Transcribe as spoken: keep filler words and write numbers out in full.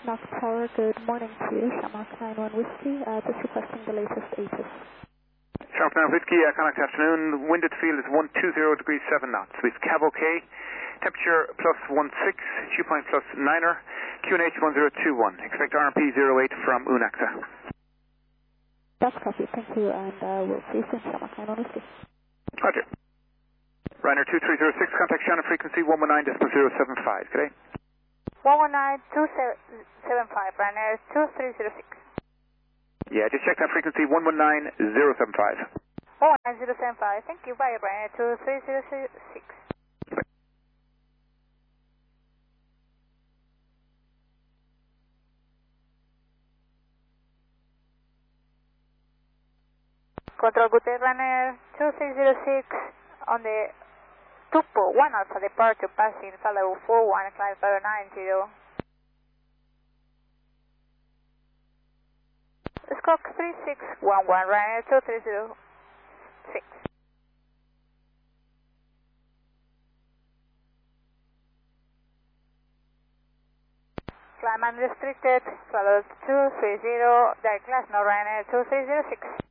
Knox Tower, good morning to you. Shamrock nine one Whiskey, uh, just requesting the latest ATIS. Shamrock nine Whiskey, uh, contact afternoon. Wind at field is one two zero degrees seven knots. We've cab okay. Temperature plus one six, dew point plus niner. Q N H one zero two one. Expect R M P zero eight from Unaxa. That's copy, thank you, and uh, we'll see you soon. Shamrock nine one Whiskey. Roger. Ryanair two three zero six, contact Shannon frequency one one nine point zero seven five. Good day. one one nine two seven five, Ryanair two three zero six. Yeah, just check that frequency one one nine point zero seven five. one one nine zero seven five, thank you, bye, Ryanair two three zero six. Control good day, Ryanair two three zero six on the Tupo one Alpha departure passing follow four one, climb follow nine zero. Scock three six one one, Ryanair two three zero six. Climb unrestricted, follow two three zero, direct class, no Ryanair two three zero six.